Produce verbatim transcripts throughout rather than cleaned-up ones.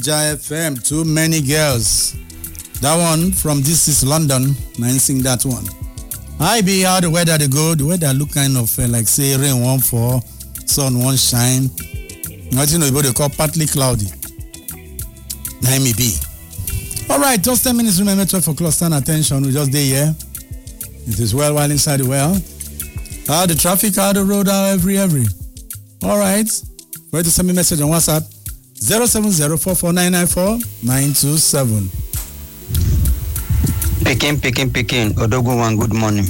J F M, Too Many Girls. That one from This Is London. Now I sing that one. I be how the weather they go. The weather look kind of uh, like say rain won't fall, sun won't shine. Nothing about they call partly cloudy. Now may be. All right, just ten minutes. Remember twelve o'clock. Stand attention. We just there here. It is well while inside the well. How the traffic, how the road, how every every. All right. Wait to send me a message on WhatsApp. zero seven zero four four nine nine four nine two seven. Pekin, Pekin, Pekin. Odogu one, good morning.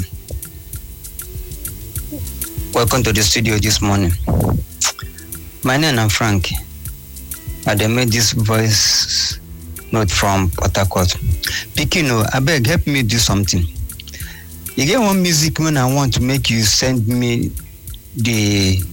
Welcome to the studio this morning. My name is Frank. I made this voice note from Port Harcourt. Pekin, I beg, help me do something. You get one music when I want to make you send me the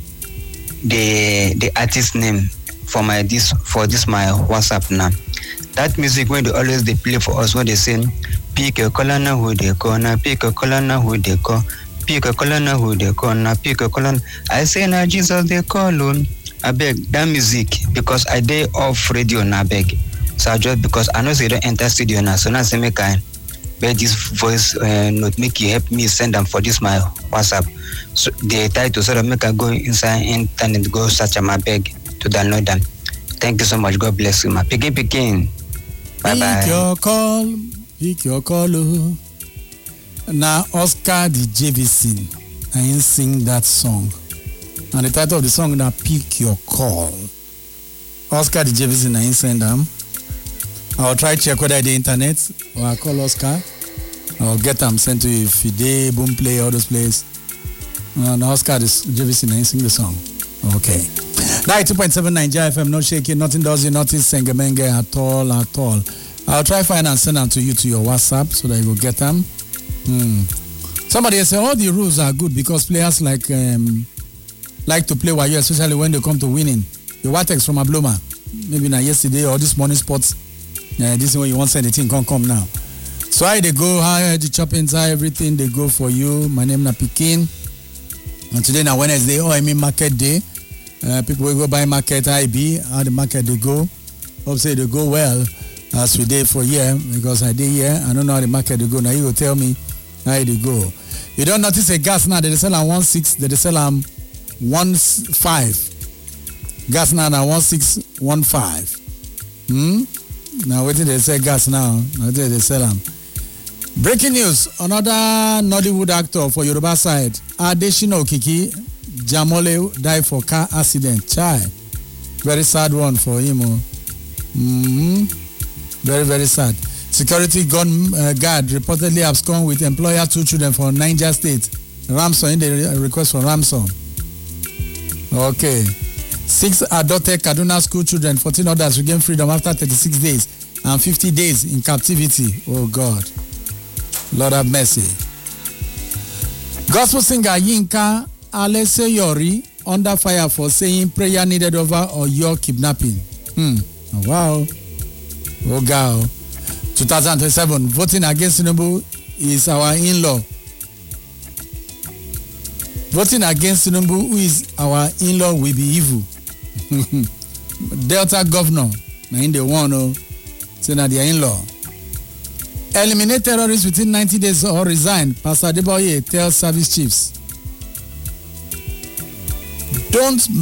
the the artist name for my this for this my WhatsApp now. That music when they always they play for us when they say pick a color now who they call now pick a color now who they call pick a color now who they call now pick a color. I say now Jesus they call on. I beg that music because I day off radio now beg. So I just because I know they don't enter studio now. So now say me kind. But this voice uh, not make you help me send them for this my WhatsApp. So the title so that make I go inside internet go search my beg to download them. Thank you so much. God bless you, my Pekin Pekin. Bye bye. Pick your call, pick your call. Oh. Now Oscar the Javison, I ain't sing that song. And the title of the song now Pick Your Call. Oscar the Javison, I ain't send them. I'll try to check whether the internet or I call Oscar. I'll get them sent to you if they boom play all those plays. And Oscar the Javison, I ain't sing the song. Okay. ninety-two point seven nine J F M, no shaking, nothing does you, nothing sengemenge at all, at all. I'll try find and send them to you to your WhatsApp so that you will get them. Hmm. Somebody say all the rules are good because players like um, like to play while you, especially when they come to winning. The Watex from Abloma, maybe now yesterday or this morning sports. Uh, this is when you want to send the thing, come come now. So how they go, how the choppings, how everything they go for you. My name is Pekin. And today now Wednesday, oh I mean market day. Uh, people will go buy market I B, how the market they go. Hope say they go well as we did for here because I did here. I don't know how the market they go. Now you will tell me how they go. You don't notice a gas now, they sell on one six, they sell on one five. Gas now na one six one five. Hmm? Now what did they say gas now? Now they sell them. Breaking news, another Nollywood actor for Yoruba side, Adesina Okiki Jamole died for car accident. Chai. Very sad one for him. Mm-hmm. Very, very sad. Security gun uh, guard reportedly absconded with employer two children from Niger State. Ransom in the request for ransom. Okay. Six adopted Kaduna school children, fourteen others regained freedom after thirty-six days and fifty days in captivity. Oh God. Lord have mercy. Gospel singer Yinka Aleseyori under fire for saying prayer needed over or your kidnapping. Hmm. Oh, wow. Oh God. twenty twenty-seven voting against Tinubu is our in-law. Voting against Tinubu, who is our in-law, will be evil. Delta governor, na in the one, oh, say na their in-law. Eliminate terrorists within ninety days or resign. Pastor Adeboye tells service chiefs. Don't